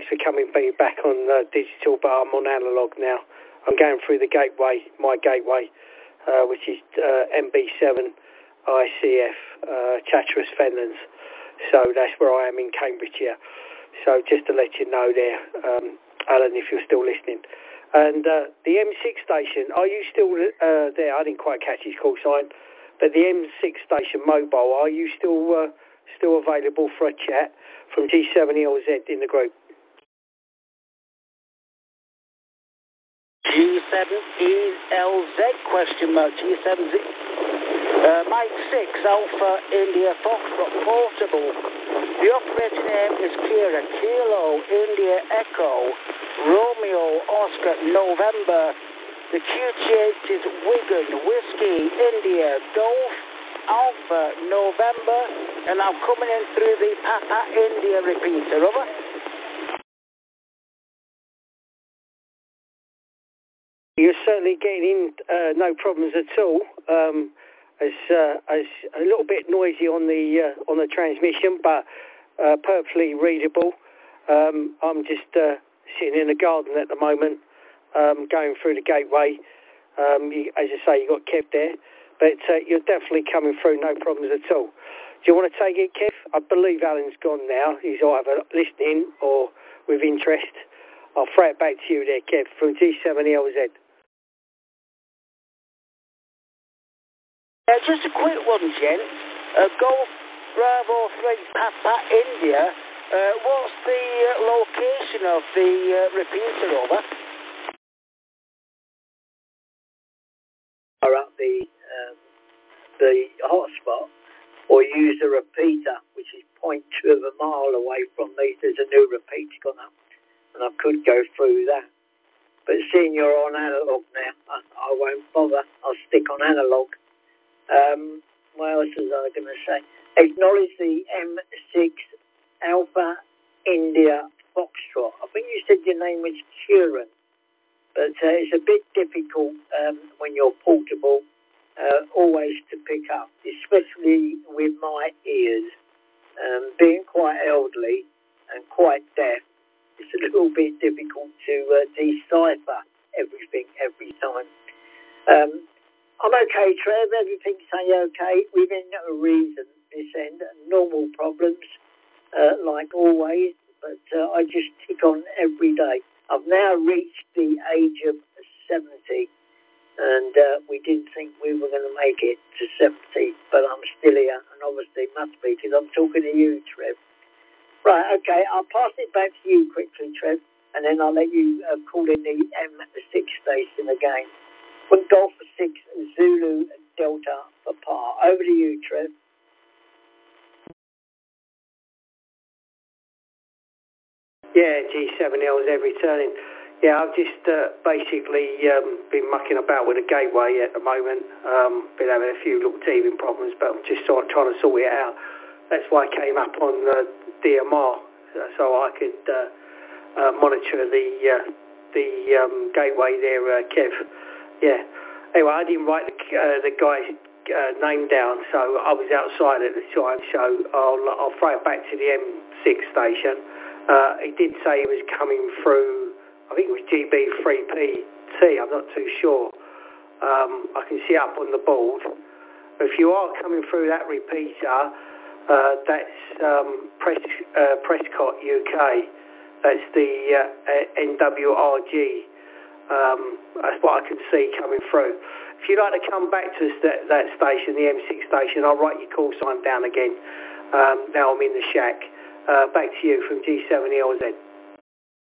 thanks for coming back on digital, but I'm on analog now. I'm going through the gateway, my gateway, which is MB7 ICF, Chatteris Fenlands. So that's where I am in Cambridgeshire. So just to let you know there, Alan, if you're still listening. And the M6 station, are you still there? I didn't quite catch his call sign. But the M6 station mobile, are you still available for a chat from G7ELZ in the group? G7ELZ question mark G7Z Mike 6 Alpha India Foxtrot Portable. The operator name is Kira Kilo India Echo Romeo Oscar November. The QTH is Wigan Whiskey India Golf Alpha November, and I'm coming in through the Papa India repeater. Over. You're certainly getting in, no problems at all. It's a little bit noisy on the transmission, but perfectly readable. I'm just sitting in the garden at the moment, going through the gateway. As you say, you got Kev there, but you're definitely coming through, no problems at all. Do you want to take it, Kev? I believe Alan's gone now. He's either listening or with interest. I'll throw it back to you there, Kev, from G7ELZ. Just a quick one, Jen. Golf Bravo 3 Papa India. What's the location of the repeater, over? Or up the hotspot, or use a repeater, which is 0.2 of a mile away from me. There's a new repeater gone up, and I could go through that. But seeing you're on analog now, I won't bother. I'll stick on analog. What else was I going to say? Acknowledge the M6 Alpha India Foxtrot. I think you said your name was Kieran, but it's a bit difficult when you're portable, always to pick up, especially with my ears. Being quite elderly and quite deaf, it's a little bit difficult to decipher everything every time. I'm okay, Trev. Everything's okay within reason this end. Normal problems, like always, but I just tick on every day. I've now reached the age of 70, and we didn't think we were going to make it to 70, but I'm still here, and obviously must be, because I'm talking to you, Trev. Right, okay, I'll pass it back to you quickly, Trev, and then I'll let you call in the M6 station again. From Golf 6 Zulu Delta Papa. Over to you, Trev. Yeah, G7L's returning. Yeah, I've just basically been mucking about with the gateway at the moment. Been having a few little teething problems, but I'm just trying to sort it out. That's why I came up on DMR, so I could monitor the gateway there, Kev. Yeah. Anyway, I didn't write the guy's name down, so I was outside at the time. So I'll throw it back to the M6 station. He did say he was coming through. I think it was GB3PT. I'm not too sure. I can see up on the board. If you are coming through that repeater, that's Prescott UK. That's the NWRG. That's what I can see coming through. If you'd like to come back to that station, the M6 station, I'll write your call sign down again. Now I'm in the shack. Back to you from G7ELZ.